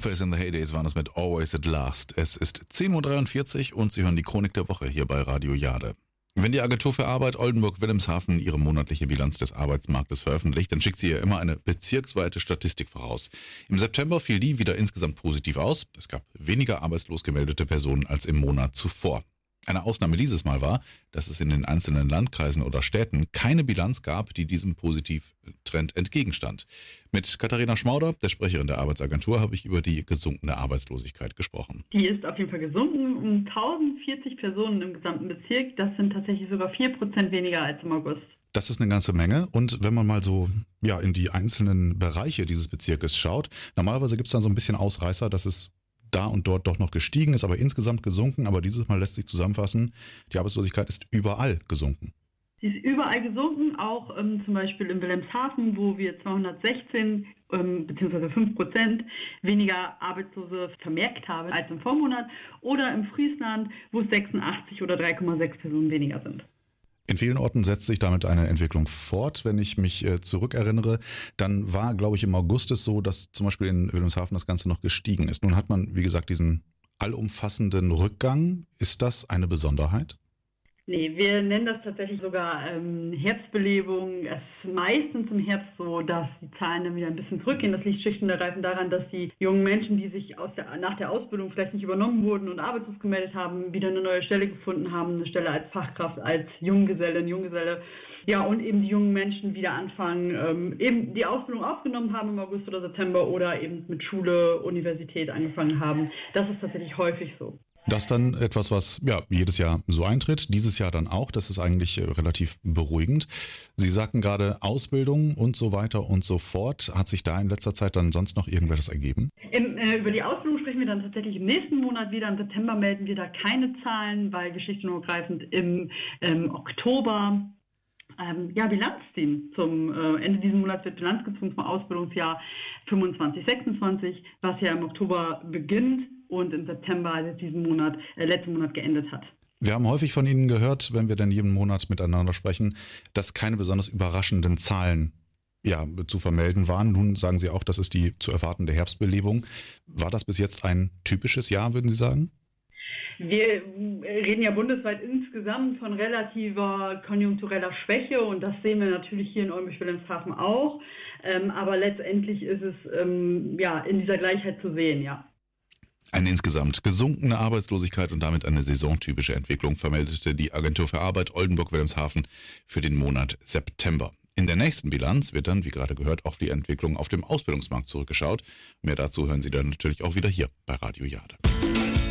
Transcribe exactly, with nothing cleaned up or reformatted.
Face in the Heydays waren es mit Always at Last. Es ist zehn Uhr dreiundvierzig und Sie hören die Chronik der Woche hier bei Radio Jade. Wenn die Agentur für Arbeit Oldenburg-Wilhelmshaven ihre monatliche Bilanz des Arbeitsmarktes veröffentlicht, dann schickt sie ihr immer eine bezirksweite Statistik voraus. Im September fiel die wieder insgesamt positiv aus. Es gab weniger arbeitslos gemeldete Personen als im Monat zuvor. Eine Ausnahme dieses Mal war, dass es in den einzelnen Landkreisen oder Städten keine Bilanz gab, die diesem Positivtrend entgegenstand. Mit Katharina Schmauder, der Sprecherin der Arbeitsagentur, habe ich über die gesunkene Arbeitslosigkeit gesprochen. Die ist auf jeden Fall gesunken um tausendvierzig Personen im gesamten Bezirk. Das sind tatsächlich sogar vier Prozent weniger als im August. Das ist eine ganze Menge. Und wenn man mal so ja in die einzelnen Bereiche dieses Bezirkes schaut, normalerweise gibt es dann so ein bisschen Ausreißer, dass es da und dort doch noch gestiegen ist, aber insgesamt gesunken. Aber dieses Mal lässt sich zusammenfassen, die Arbeitslosigkeit ist überall gesunken. Sie ist überall gesunken, auch ähm, zum Beispiel in Wilhelmshaven, wo wir zweihundertsechzehn ähm, bzw. fünf Prozent weniger Arbeitslose vermerkt haben als im Vormonat, oder im Friesland, wo es sechsundachtzig oder drei Komma sechs Personen weniger sind. In vielen Orten setzt sich damit eine Entwicklung fort. Wenn ich mich äh, zurückerinnere, dann war, glaube ich, im August es so, dass zum Beispiel in Wilhelmshaven das Ganze noch gestiegen ist. Nun hat man, wie gesagt, diesen allumfassenden Rückgang. Ist das eine Besonderheit? Nee, wir nennen das tatsächlich sogar ähm, Herbstbelebung. Es ist meistens im Herbst so, dass die Zahlen dann wieder ein bisschen zurückgehen. Das liegt schlicht und ergreifend daran, dass die jungen Menschen, die sich aus der, nach der Ausbildung vielleicht nicht übernommen wurden und arbeitslos gemeldet haben, wieder eine neue Stelle gefunden haben, eine Stelle als Fachkraft, als Junggesellin, Junggeselle. Ja, und eben die jungen Menschen wieder anfangen, ähm, eben die Ausbildung aufgenommen haben im August oder September oder eben mit Schule, Universität angefangen haben. Das ist tatsächlich häufig so. Das dann etwas, was ja jedes Jahr so eintritt, dieses Jahr dann auch. Das ist eigentlich äh, relativ beruhigend. Sie sagten gerade Ausbildung und so weiter und so fort. Hat sich da in letzter Zeit dann sonst noch irgendwas ergeben? Im, äh, über die Ausbildung sprechen wir dann tatsächlich im nächsten Monat wieder. Im September melden wir da keine Zahlen, weil wir schlicht und ergreifend im ähm, Oktober ähm, ja, Bilanz ziehen. Zum äh, Ende dieses Monats wird Bilanz gezogen zum Ausbildungsjahr fünfundzwanzig sechsundzwanzig, was ja im Oktober beginnt und im September, also diesen Monat, äh, letzten Monat geendet hat. Wir haben häufig von Ihnen gehört, wenn wir denn jeden Monat miteinander sprechen, dass keine besonders überraschenden Zahlen ja, zu vermelden waren. Nun sagen Sie auch, das ist die zu erwartende Herbstbelebung. War das bis jetzt ein typisches Jahr, würden Sie sagen? Wir reden ja bundesweit insgesamt von relativer konjunktureller Schwäche und das sehen wir natürlich hier in Oldenburg-Wilhelmshaven auch. Ähm, aber letztendlich ist es ähm, ja in dieser Gleichheit zu sehen, ja. Eine insgesamt gesunkene Arbeitslosigkeit und damit eine saisontypische Entwicklung vermeldete die Agentur für Arbeit Oldenburg-Wilhelmshaven für den Monat September. In der nächsten Bilanz wird dann, wie gerade gehört, auf die Entwicklung auf dem Ausbildungsmarkt zurückgeschaut. Mehr dazu hören Sie dann natürlich auch wieder hier bei Radio Jade.